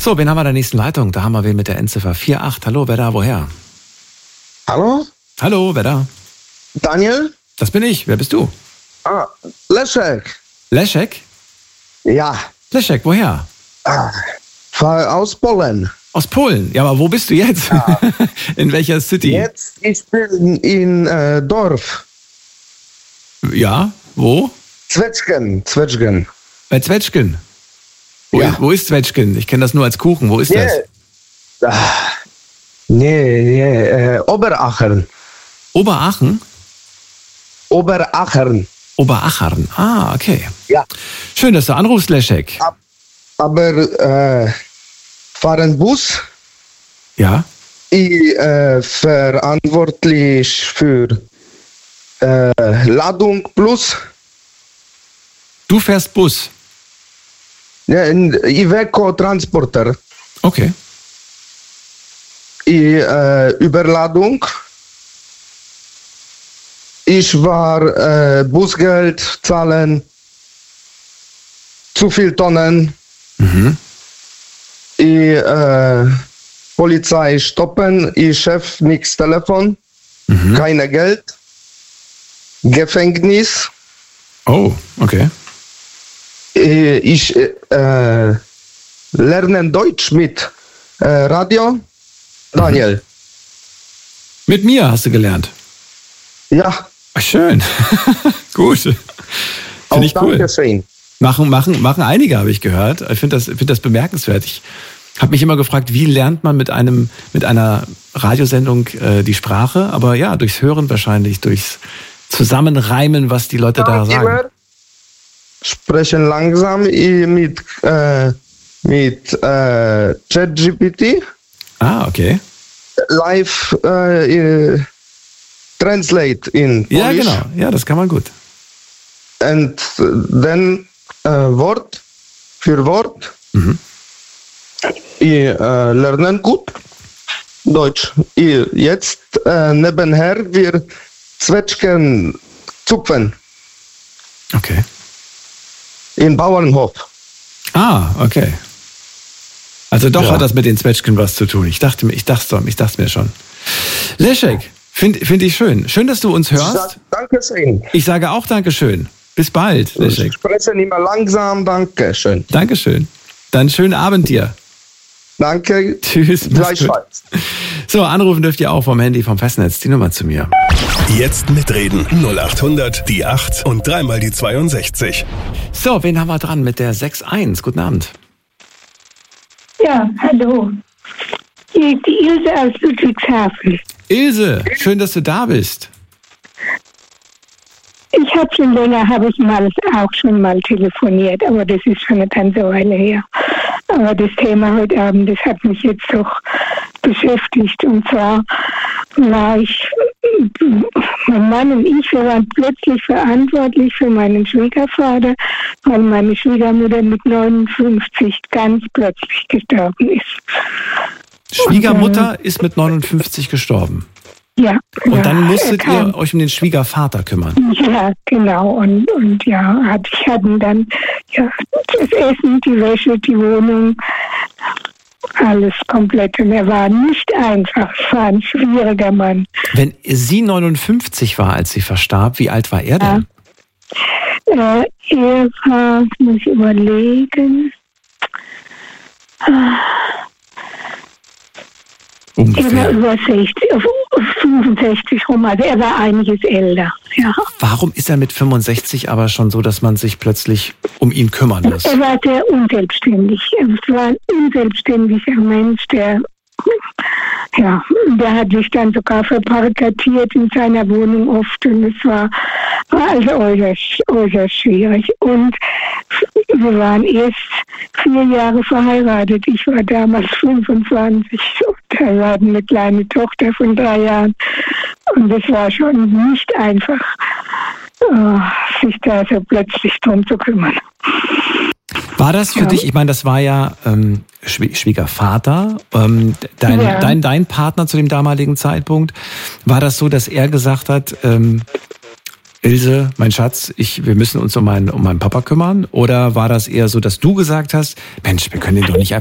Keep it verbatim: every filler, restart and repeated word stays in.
So, wen haben wir in der nächsten Leitung? Da haben wir wen mit der Endziffer vier acht. Hallo, wer da, woher? Hallo? Hallo, wer da? Daniel? Das bin ich. Wer bist du? Ah, Leszek. Leszek? Ja. Leszek, woher? Ah, aus Polen. Aus Polen? Ja, aber wo bist du jetzt? Ja. In welcher City? Jetzt, ich bin in äh, Dorf. Ja, wo? Zwetschgen, Zwetschgen. Bei Zwetschgen? Wo, Ja. ist, wo ist Zwetschgen? Ich kenne das nur als Kuchen. Wo ist Nee. das? Ah, nee, nee, äh, Oberachern. Oberaachen? Oberachern. Oberachern. Ah, okay. Ja. Schön, dass du anrufst, Leszek. Aber äh, fahren Bus. Ja? Ich äh, verantwortlich für äh, Ladung plus. Du fährst Bus. Ja, ein Iveco Transporter. Okay. Ich, äh, Überladung. Ich war äh, Busgeld zahlen. Zu viel Tonnen. Mhm. Ich, äh, Polizei stoppen. Ich Chef nix Telefon. Mhm. Keine Geld. Gefängnis. Oh, okay. Ich äh, lerne Deutsch mit äh, Radio. Daniel. Mit mir hast du gelernt. Ja. Ach, schön. Gut. Finde ich cool. Dankeschön. Machen, machen, machen einige, habe ich gehört. Ich finde das, finde das bemerkenswert. Ich habe mich immer gefragt, wie lernt man mit einem, mit einer Radiosendung äh, die Sprache? Aber ja, durchs Hören wahrscheinlich, durchs Zusammenreimen, was die Leute da sagen. Immer sprechen langsam mit, äh, mit äh, ChatGPT. Ah, okay. Live äh, translate in Polish. Ja, genau. Ja, das kann man gut. Und dann äh, Wort für Wort. Mhm. Ich äh, lerne gut Deutsch. Ich, jetzt äh, nebenher wir Zwetschgen zupfen Okay. im Bauernhof. Ah, okay. Also doch Ja. hat das mit den Zwetschgen was zu tun. Ich dachte mir, ich dachte, ich dachte mir schon. Leszek, finde find ich schön. Schön, dass du uns hörst. Dankeschön. Ich sage auch Dankeschön. Bis bald, Leszek. Ich spreche immer langsam. Dankeschön. Dankeschön. Dann schönen Abend dir. Danke. Tschüss. mach's gut. Gleichfalls. So, anrufen dürft ihr auch vom Handy, vom Festnetz. Die Nummer zu mir. Jetzt mitreden. null acht hundert, die acht und dreimal die zweiundsechzig. So, wen haben wir dran mit der sechs eins? Guten Abend. Ja, hallo. Hier ist die Ilse aus Ludwigshafen. Ilse, schön, dass du da bist. Ich habe schon länger, habe ich mal auch schon mal telefoniert, aber das ist schon eine ganze Weile her. Aber das Thema heute Abend, das hat mich jetzt doch beschäftigt. Und zwar war ich, mein Mann und ich, wir waren plötzlich verantwortlich für meinen Schwiegervater, weil meine Schwiegermutter mit neunundfünfzig ganz plötzlich gestorben ist. Schwiegermutter ist mit neunundfünfzig gestorben. Ja. Und ja, dann musstet kam, ihr euch um den Schwiegervater kümmern. Ja, genau. Und, und ja, hat, ich hatten dann ja, das Essen, die Wäsche, die Wohnung, alles komplett. Und er war nicht einfach, es war ein schwieriger Mann. Wenn sie neunundfünfzig war, als sie verstarb, wie alt war er denn? Ja. Äh, er war, muss ich überlegen, er war Ungefähr. über sechzig, auf fünfundsechzig rum, also er war einiges älter. Ja. Warum ist er mit fünfundsechzig aber schon so, dass man sich plötzlich um ihn kümmern muss? Er war sehr unselbstständig. Er war ein unselbstständiger Mensch, der, ja, der hat sich dann sogar verbarrikadiert in seiner Wohnung oft und es war, war also äußerst, äußerst schwierig. Und wir waren erst vier Jahre verheiratet. Ich war damals fünfundzwanzig und wir hatten eine kleine Tochter von drei Jahren. Und es war schon nicht einfach, äh, sich da so plötzlich drum zu kümmern. War das für Ja. dich, ich meine, das war ja ähm, Schwie- Schwiegervater, ähm, dein, Ja. dein, dein Partner zu dem damaligen Zeitpunkt, war das so, dass er gesagt hat, ähm, Ilse, mein Schatz, ich, wir müssen uns um meinen, um meinen Papa kümmern? Oder war das eher so, dass du gesagt hast, Mensch, wir können den doch nicht einfach